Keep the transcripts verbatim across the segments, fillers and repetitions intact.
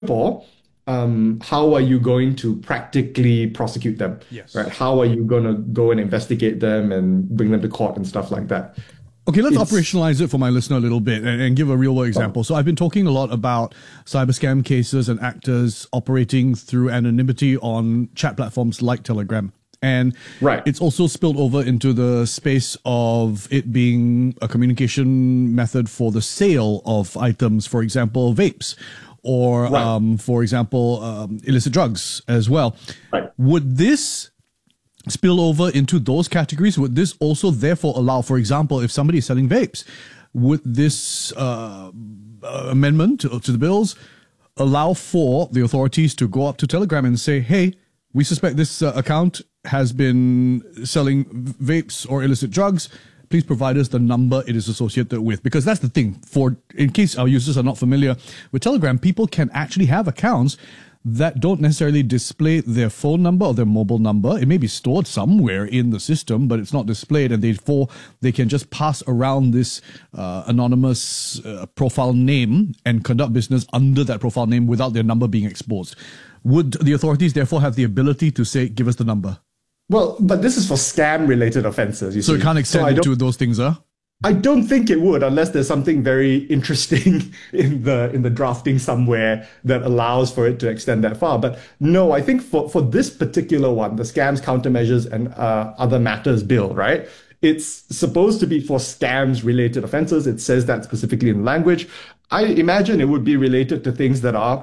Singapore, um, how are you going to practically prosecute them, right? Yes. How are you going to go and investigate them and bring them to court and stuff like that? Okay, let's It's operationalize it for my listener a little bit and, and give a real world example. So I've been talking a lot about cyber scam cases and actors operating through anonymity on chat platforms like Telegram. And right. it's also spilled over into the space of it being a communication method for the sale of items, for example, vapes, or, Right. um, for example, um, illicit drugs as well. Right. Would this spill over into those categories? Would this also therefore allow, for example, if somebody is selling vapes, would this uh, amendment to, to the bills allow for the authorities to go up to Telegram and say, hey, we suspect this uh, account has been selling vapes or illicit drugs. Please provide us the number it is associated with. Because that's the thing. For in case our users are not familiar with Telegram, people can actually have accounts that don't necessarily display their phone number or their mobile number. It may be stored somewhere in the system, but it's not displayed, and therefore they can just pass around this uh, anonymous uh, profile name and conduct business under that profile name without their number being exposed. Would the authorities therefore have the ability to say, give us the number? Well, but this is for scam-related offenses, you So see. it can't extend I it don't- to those things, huh? I don't think it would, unless there's something very interesting in the in the drafting somewhere that allows for it to extend that far. But no, I think for, for this particular one, the Scams, Countermeasures, and uh, Other Matters Bill, right? It's supposed to be for scams-related offenses. It says that specifically in language. I imagine it would be related to things that are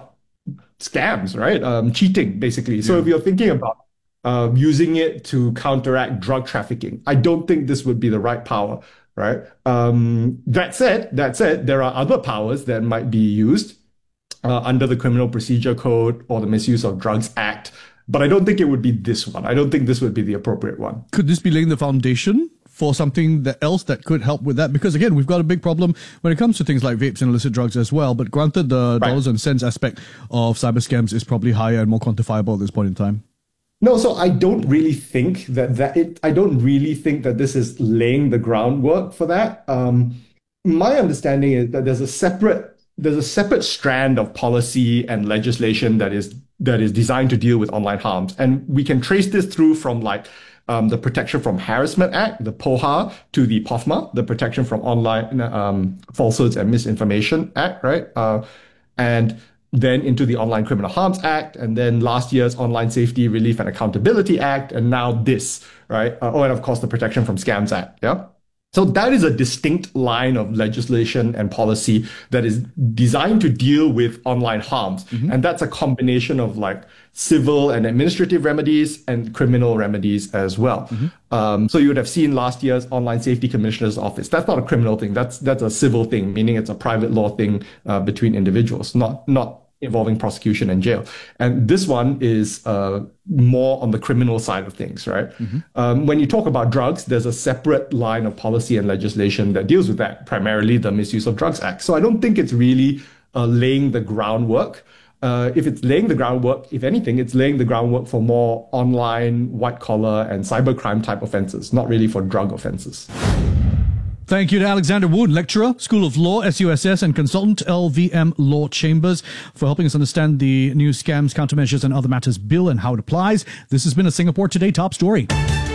scams, right? Um, cheating, basically. So Yeah. if you're thinking about uh, using it to counteract drug trafficking, I don't think this would be the right power. Right. Um, that said, that said, there are other powers that might be used uh, under the Criminal Procedure Code or the Misuse of Drugs Act, but I don't think it would be this one. I don't think this would be the appropriate one. Could this be laying the foundation for something that else that could help with that? Because again, we've got a big problem when it comes to things like vapes and illicit drugs as well. But granted, the Right. dollars and cents aspect of cyber scams is probably higher and more quantifiable at this point in time. No, so I don't really think that that it. I don't really think that this is laying the groundwork for that. Um, my understanding is that there's a separate there's a separate strand of policy and legislation that is that is designed to deal with online harms, and we can trace this through from like um, the Protection from Harassment Act, the P O H A, to the P O F M A, the Protection from Online um, Falsehoods and Misinformation Act, right? Uh, and then into the Online Criminal Harms Act, and then last year's Online Safety, Relief, and Accountability Act, and now this, right? Uh, oh, and of course, the Protection from Scams Act, yeah? So that is a distinct line of legislation and policy that is designed to deal with online harms. Mm-hmm. And that's a combination of like civil and administrative remedies and criminal remedies as well. Mm-hmm. Um, so you would have seen last year's Online Safety Commissioner's Office. That's not a criminal thing. That's that's a civil thing, meaning it's a private law thing uh, between individuals, not not involving prosecution and jail. And this one is uh, more on the criminal side of things, right? Mm-hmm. Um, when you talk about drugs, there's a separate line of policy and legislation that deals with that, primarily the Misuse of Drugs Act. So I don't think it's really uh, laying the groundwork. Uh, if it's laying the groundwork, if anything, it's laying the groundwork for more online, white-collar, and cybercrime type offenses, not really for drug offenses. Thank you to Alexander Woon, lecturer, School of Law, S U S S, and consultant, L V M Law Chambers, for helping us understand the new Scams, Countermeasures, and Other Matters Bill and how it applies. This has been a Singapore Today top story.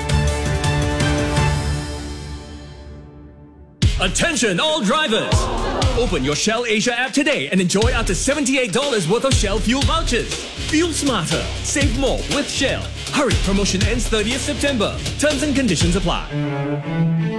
Attention all drivers! Open your Shell Asia app today and enjoy up to seventy-eight dollars worth of Shell fuel vouchers. Fuel smarter, save more with Shell. Hurry, promotion ends thirtieth September. Terms and conditions apply.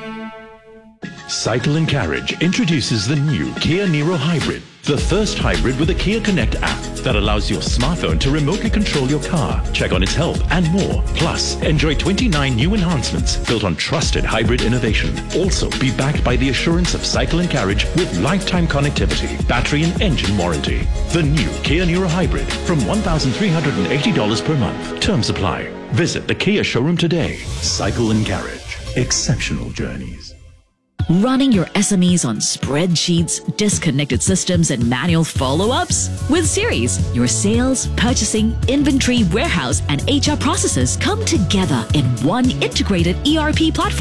Cycle and Carriage introduces the new Kia Niro Hybrid, the first hybrid with a Kia Connect app that allows your smartphone to remotely control your car, check on its health, and more. Plus, enjoy twenty-nine new enhancements built on trusted hybrid innovation. Also, be backed by the assurance of Cycle and Carriage with lifetime connectivity, battery and engine warranty. The new Kia Niro Hybrid from one thousand three hundred eighty dollars per month. Terms apply. Visit the Kia showroom today. Cycle and Carriage. Exceptional journeys. Running your S M Es on spreadsheets, disconnected systems, and manual follow-ups? With Series, your sales, purchasing, inventory, warehouse, and H R processes come together in one integrated E R P platform.